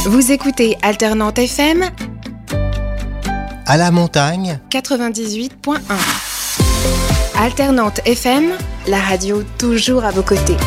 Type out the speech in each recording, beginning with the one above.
Vous écoutez Alternante FM à la montagne 98.1. Alternante FM, la radio toujours à vos côtés.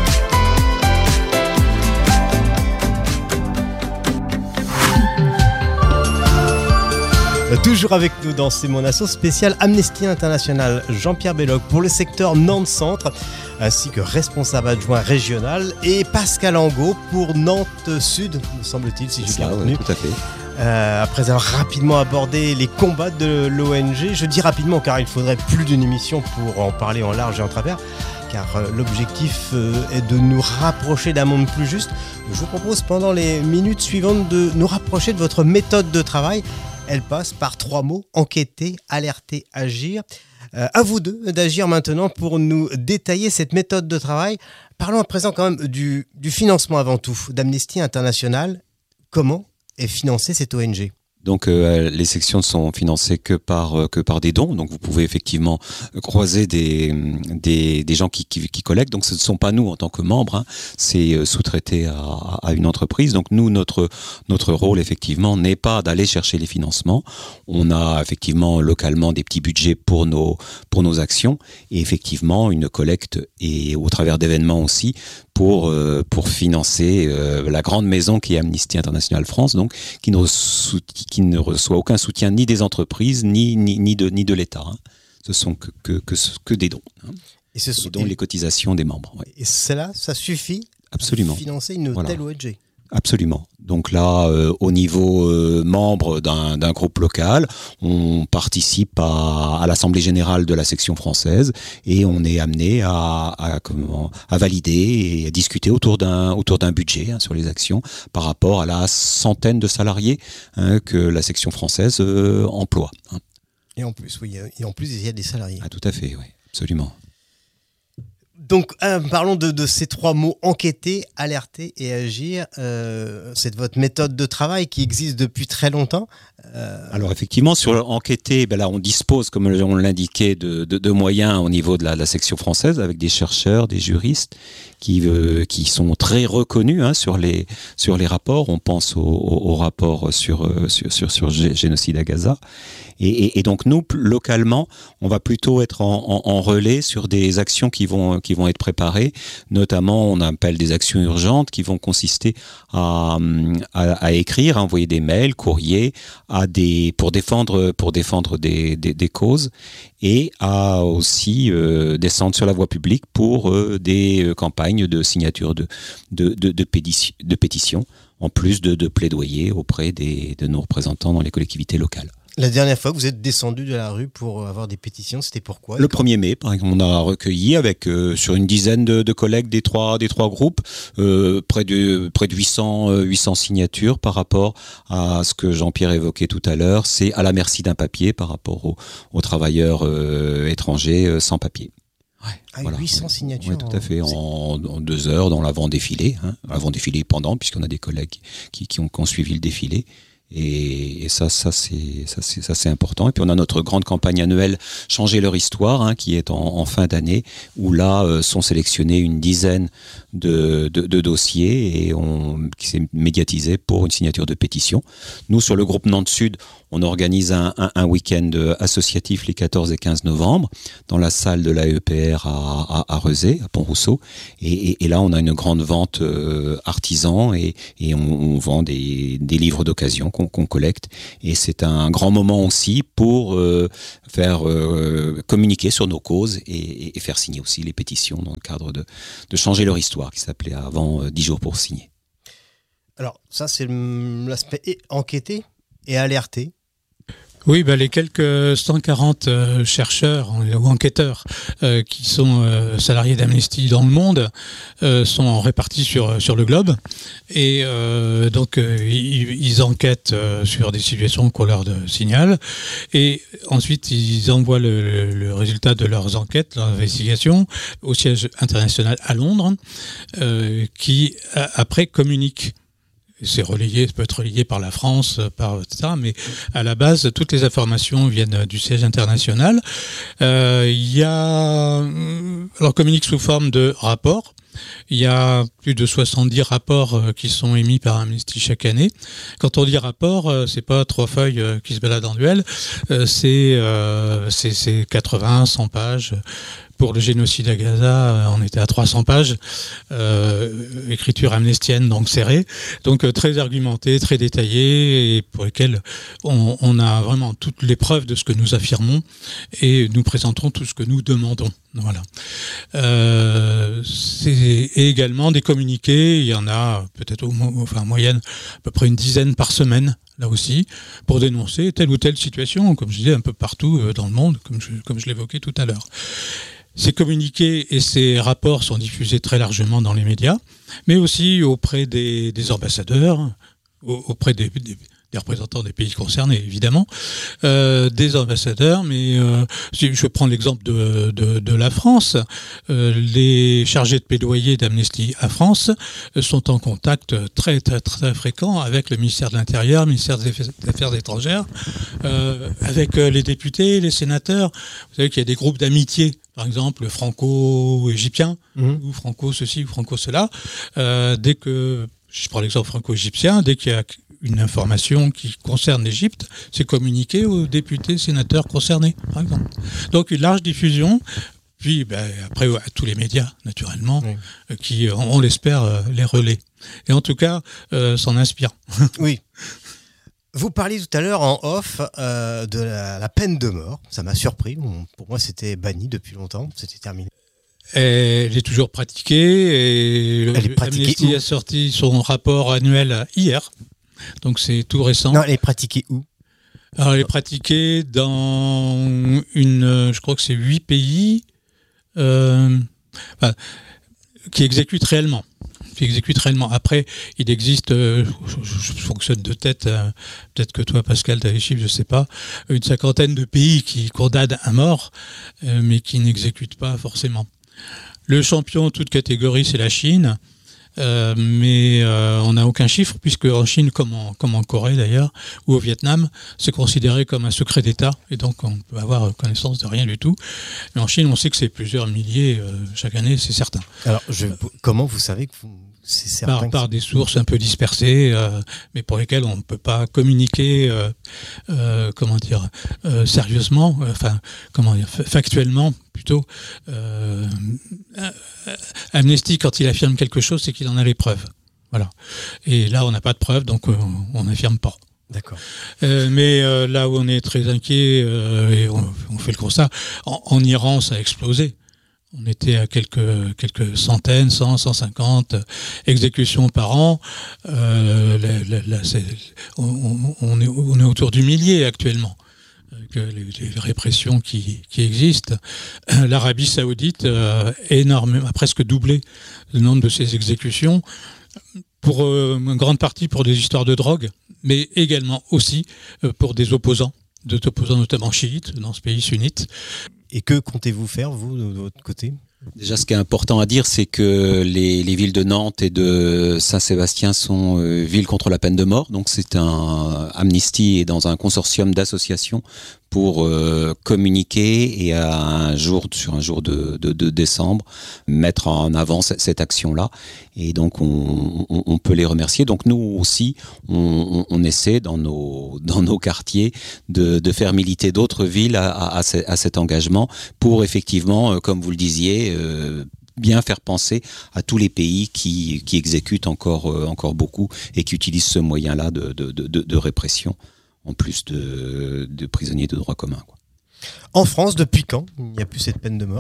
Toujours avec nous dans C'est mon asso spécial Amnesty International, Jean-Pierre Belloc pour le secteur Nantes-Centre, ainsi que responsable adjoint régional, et Pascal Angot pour Nantes-Sud, me semble-t-il, si j'ai bien retenu. Tout à fait. Après avoir rapidement abordé les combats de l'ONG, je dis rapidement car il faudrait plus d'une émission pour en parler en large et en travers, car l'objectif est de nous rapprocher d'un monde plus juste. Je vous propose pendant les minutes suivantes de nous rapprocher de votre méthode de travail. Elle passe par 3 mots: enquêter, alerter, agir. À vous deux d'agir maintenant pour nous détailler cette méthode de travail. Parlons à présent quand même du financement avant tout, d'Amnesty International. Comment est financée cette ONG ? Donc les sections ne sont financées que par des dons. Donc vous pouvez effectivement croiser des gens qui collectent. Donc ce ne sont pas nous en tant que membres, hein. C'est sous-traité à une entreprise. Donc nous, notre rôle effectivement n'est pas d'aller chercher les financements. On a effectivement localement des petits budgets pour nos actions, et effectivement une collecte, et au travers d'événements aussi, pour financer la grande maison qui est Amnesty International France, donc qui ne reçoit aucun soutien ni des entreprises ni de l'État, hein. Ce sont que des dons, hein. Et ce dont les cotisations des membres. Ouais. Et cela, ça suffit absolument à financer une telle ONG. Absolument. Donc là, au niveau membre d'un groupe local, on participe à l'Assemblée Générale de la section française, et on est amené à valider et à discuter autour d'un budget, hein, sur les actions par rapport à la centaine de salariés, hein, que la section française emploie, hein. Et en plus, oui, il y a des salariés. Ah, tout à fait, oui, absolument. Donc, parlons de ces 3 mots: enquêter, alerter et agir. C'est votre méthode de travail qui existe depuis très longtemps. Alors effectivement, sur enquêter, là on dispose, comme on l'indiquait, de moyens au niveau de la section française, avec des chercheurs, des juristes qui sont très reconnus, hein, sur les rapports. On pense au rapport sur génocide à Gaza. Et donc nous, localement, on va plutôt être en relais sur des actions qui vont être préparées. Notamment, on appelle des actions urgentes qui vont consister à écrire, à envoyer des mails, courriers, pour défendre des causes, et à aussi descendre sur la voie publique pour des campagnes de signature de pétitions, en plus de plaidoyer auprès de nos représentants dans les collectivités locales. La dernière fois que vous êtes descendu de la rue pour avoir des pétitions, c'était pourquoi ? Le 1er mai, par exemple, on a recueilli sur une dizaine de collègues des trois groupes, près de 800 signatures par rapport à ce que Jean-Pierre évoquait tout à l'heure. C'est à la merci d'un papier par rapport aux travailleurs étrangers sans papier. Ouais, 800 signatures. Oui, tout à fait, en 2 heures dans l'avant-défilé, hein. Avant-défilé, pendant, puisqu'on a des collègues qui ont suivi le défilé. Et ça c'est important. Et puis on a notre grande campagne annuelle Changer leur histoire, hein, qui est en fin d'année, où là sont sélectionnés une dizaine de dossiers, et qui s'est médiatisé pour une signature de pétition. Nous, sur le groupe Nantes-Sud, on organise un week-end associatif les 14 et 15 novembre dans la salle de l'AEPR à Rezé, à Pont-Rousseau. Et là, on a une grande vente artisan, et on vend des livres d'occasion qu'on collecte. Et c'est un grand moment aussi pour faire communiquer sur nos causes, et faire signer aussi les pétitions dans le cadre de Changer leur histoire, qui s'appelait avant 10 jours pour signer. Alors ça, c'est l'aspect enquêter et alerter. Oui, les quelques 140 chercheurs ou enquêteurs qui sont salariés d'Amnesty dans le monde sont répartis sur le globe, et donc ils enquêtent sur des situations qu'on leur signale, et ensuite ils envoient le résultat de leurs enquêtes, leurs investigations, au siège international à Londres, qui après communique c'est relayé, ça peut être relayé par la France, etc. Mais à la base, toutes les informations viennent du siège international. Alors communique sous forme de rapports. Il y a plus de 70 rapports qui sont émis par Amnesty chaque année. Quand on dit rapport, c'est pas 3 feuilles qui se baladent en duel, c'est 80, 100 pages. Pour le génocide à Gaza, on était à 300 pages, écriture amnestienne, donc serrée, donc très argumentée, très détaillée, et pour lesquelles on a vraiment toutes les preuves de ce que nous affirmons, et nous présenterons tout ce que nous demandons. Voilà. C'est également des communiqués, il y en a peut-être en moyenne à peu près une dizaine par semaine, là aussi, pour dénoncer telle ou telle situation, comme je disais, un peu partout dans le monde, comme je l'évoquais tout à l'heure. Ces communiqués et ces rapports sont diffusés très largement dans les médias, mais aussi auprès des ambassadeurs, auprès des représentants des pays concernés, évidemment, des ambassadeurs, mais si je prends l'exemple de la France, les chargés de plaidoyer d'Amnesty à France sont en contact très, très, très fréquent avec le ministère de l'Intérieur, le ministère des Affaires étrangères, avec les députés, les sénateurs. Vous savez qu'il y a des groupes d'amitié, par exemple franco-égyptien, ou franco-ceci ou franco-cela. Dès que, je prends l'exemple franco-égyptien, dès qu'il y a une information qui concerne l'Égypte, c'est communiqué aux députés, sénateurs concernés, par exemple. Donc une large diffusion, puis après à tous les médias, naturellement, qui, on l'espère, les relaient. Et en tout cas, s'en inspirent. Oui. Vous parliez tout à l'heure en off de la peine de mort. Ça m'a surpris. Pour moi, c'était banni depuis longtemps. C'était terminé. Elle est toujours pratiquée. Et Amnesty a sorti son rapport annuel hier. Donc c'est tout récent. Non, elle est pratiquée où ? Alors elle est pratiquée dans je crois que c'est 8 pays qui exécutent réellement. Après, il existe, je fonctionne de tête, peut-être que toi Pascal tu as les chiffres, je sais pas, une 50aine de pays qui condamnent à mort, mais qui n'exécutent pas forcément. Le champion toute catégorie, c'est la Chine. Mais on n'a aucun chiffre, puisque en Chine, comme en Corée d'ailleurs, ou au Vietnam, c'est considéré comme un secret d'État, et donc on peut avoir connaissance de rien du tout. Mais en Chine, on sait que c'est plusieurs milliers chaque année, c'est certain. Alors, comment vous savez que c'est certain par des sources un peu dispersées, mais pour lesquelles on ne peut pas communiquer, sérieusement, factuellement plutôt. Amnesty, quand il affirme quelque chose, c'est qu'il en a les preuves. Voilà. Et là, on n'a pas de preuves, donc on n'affirme pas. D'accord. Mais là où on est très inquiet, et on fait le constat, en Iran, ça a explosé. On était à quelques centaines, 100, 150 exécutions par an. On est autour du millier actuellement. Avec les répressions qui existent. L'Arabie Saoudite a presque doublé le nombre de ces exécutions, pour une grande partie pour des histoires de drogue, mais également aussi pour des opposants notamment chiites dans ce pays sunnite. Et que comptez-vous faire, vous, de votre côté ? Déjà, ce qui est important à dire, c'est que les villes de Nantes et de Saint-Sébastien sont villes contre la peine de mort. Donc, c'est un Amnesty est dans un consortium d'associations pour communiquer et sur un jour de décembre, mettre en avant cette action-là. Et donc, on peut les remercier. Donc, nous aussi, on essaie dans nos quartiers de faire militer d'autres villes à cet engagement pour effectivement, comme vous le disiez, bien faire penser à tous les pays qui exécutent encore beaucoup et qui utilisent ce moyen-là de répression, en plus de prisonniers de droit commun, quoi. En France, depuis quand il n'y a plus cette peine de mort ?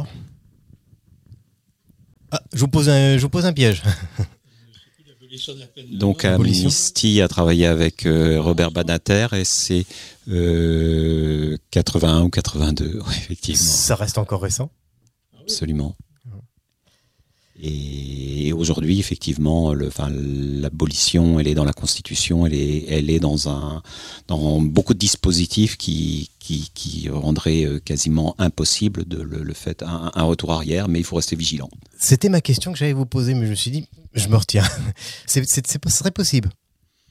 Je vous pose un piège. Donc Amnesty a travaillé avec Robert Badinter et c'est 81 ou 82, ouais, effectivement. Ça reste encore récent ? Absolument. Et aujourd'hui, effectivement, l'abolition, elle est dans la Constitution, elle est dans beaucoup de dispositifs qui rendraient quasiment impossible le fait un retour arrière, mais il faut rester vigilant. C'était ma question que j'allais vous poser, mais je me suis dit, je me retiens. Ce serait possible.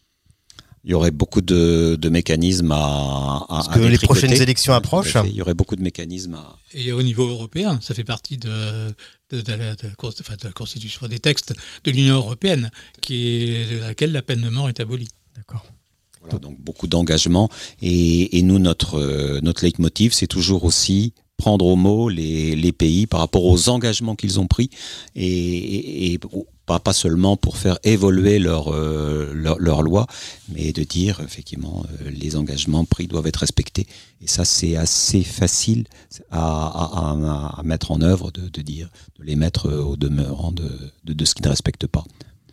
Il y aurait beaucoup de mécanismes à Parce que les prochaines élections approchent. Il y aurait beaucoup de mécanismes à... Et au niveau européen, ça fait partie de la constitution des textes de l'Union européenne, de laquelle la peine de mort est abolie. D'accord. Voilà, donc beaucoup d'engagement. Et nous, notre leitmotiv, c'est toujours aussi prendre au mot les pays par rapport aux engagements qu'ils ont pris et pas seulement pour faire évoluer leur loi, mais de dire effectivement les engagements pris doivent être respectés. Et ça, c'est assez facile à mettre en œuvre, de les mettre au demeurant de ce qu'ils ne respectent pas.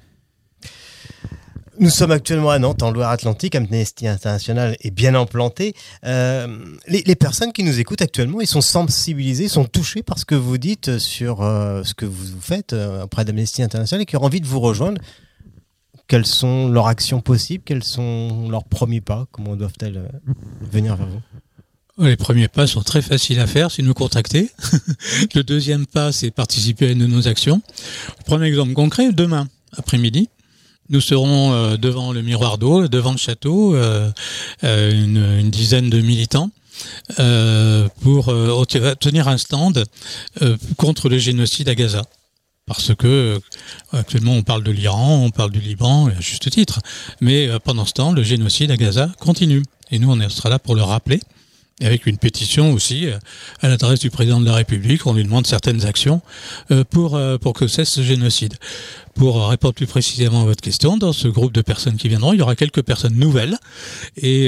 Nous sommes actuellement à Nantes, en Loire-Atlantique. Amnesty International est bien implanté. Les personnes qui nous écoutent actuellement, ils sont sensibilisés, sont touchés par ce que vous dites sur ce que vous faites auprès d'Amnesty International et qui ont envie de vous rejoindre. Quelles sont leurs actions possibles? Quels sont leurs premiers pas? Comment doivent-elles venir vers vous? Les premiers pas sont très faciles à faire, c'est nous contacter. Le deuxième pas, c'est participer à une de nos actions. Je prends un exemple concret. Demain après-midi, nous serons devant le miroir d'eau, devant le château, une dizaine de militants pour tenir un stand contre le génocide à Gaza. Parce que actuellement on parle de l'Iran, on parle du Liban, à juste titre, mais pendant ce temps, le génocide à Gaza continue. Et nous, on sera là pour le rappeler. Avec une pétition aussi à l'adresse du président de la République, on lui demande certaines actions pour que cesse ce génocide. Pour répondre plus précisément à votre question, dans ce groupe de personnes qui viendront, il y aura quelques personnes nouvelles et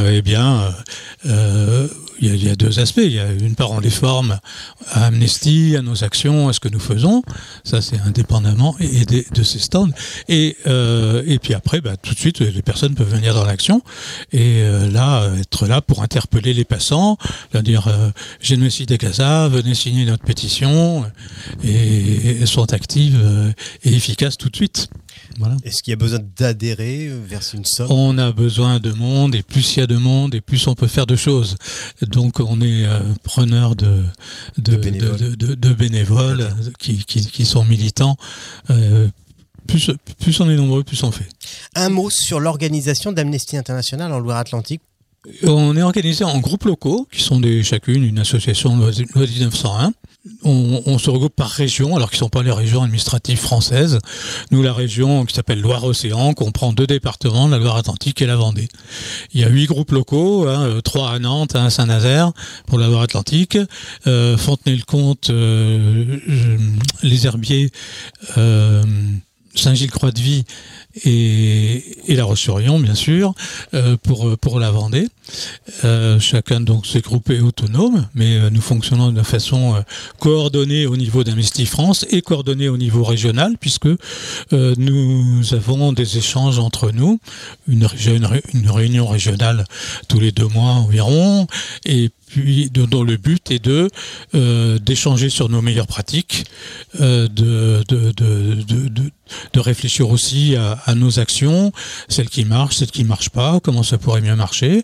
il y a deux aspects. Il y a une part, on les forme à Amnesty, à nos actions, à ce que nous faisons. Ça, c'est indépendamment de ces stands. Et puis après, tout de suite, les personnes peuvent venir dans l'action et être là pour interpeller les passants, leur dire génocide à Gaza, venez signer notre pétition et elles sont actives et efficaces tout de suite. Voilà. Est-ce qu'il y a besoin d'adhérer, verser une somme? On a besoin de monde, et plus il y a de monde, et plus on peut faire de choses. Donc on est preneur de bénévoles qui sont militants. Plus on est nombreux, plus on fait. Un mot sur l'organisation d'Amnesty International en Loire-Atlantique. On est organisé en groupes locaux, qui sont chacune une association loi 1901. On se regroupe par région, alors qu'ils ne sont pas les régions administratives françaises. Nous, la région qui s'appelle Loire-Océan, comprend 2 départements, la Loire-Atlantique et la Vendée. Il y a 8 groupes locaux, 3 à Nantes, 1 à Saint-Nazaire pour la Loire-Atlantique, Fontenay-le-Comte, Les Herbiers, Saint-Gilles-Croix-de-Vie et La Roche-sur-Yon, bien sûr, pour la Vendée. Chacun donc ces groupes est autonome, mais nous fonctionnons de façon coordonnée au niveau d'Amnesty France et coordonnée au niveau régional, puisque nous avons des échanges entre nous, une réunion régionale tous les 2 mois environ, et puis dont le but est d'échanger sur nos meilleures pratiques, de réfléchir aussi à nos actions, celles qui marchent, celles qui marchent pas, comment ça pourrait mieux marcher,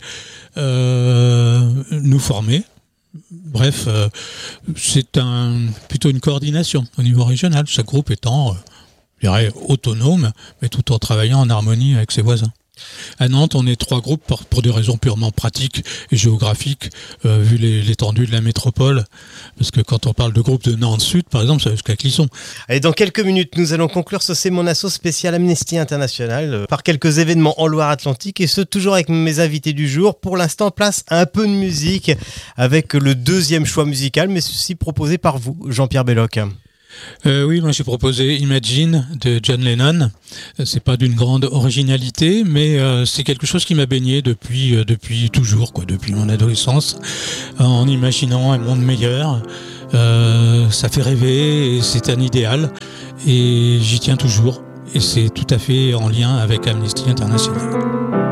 nous former. Bref, c'est plutôt une coordination au niveau régional, chaque groupe étant, je dirais, autonome, mais tout en travaillant en harmonie avec ses voisins. À Nantes, on est 3 groupes pour des raisons purement pratiques et géographiques, vu l'étendue de la métropole. Parce que quand on parle de groupe de Nantes-Sud, par exemple, ça va jusqu'à Clisson. Allez, dans quelques minutes, nous allons conclure ce C'est mon asso spécial Amnesty International par quelques événements en Loire-Atlantique et ce, toujours avec mes invités du jour. Pour l'instant, place à un peu de musique avec le 2e choix musical, mais ceci proposé par vous, Jean-Pierre Belloc. Oui, moi j'ai proposé Imagine de John Lennon. C'est pas d'une grande originalité, mais c'est quelque chose qui m'a baigné depuis toujours, depuis mon adolescence, en imaginant un monde meilleur. Ça fait rêver, et c'est un idéal, et j'y tiens toujours. Et c'est tout à fait en lien avec Amnesty International.